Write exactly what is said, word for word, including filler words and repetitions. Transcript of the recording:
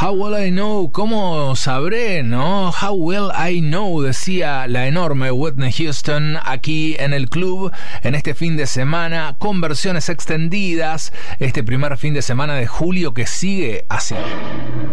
How will I know? ¿Cómo sabré, no? How will I know? Decía la enorme Whitney Houston aquí en el club en este fin de semana con versiones extendidas. Este primer fin de semana de julio que sigue hacia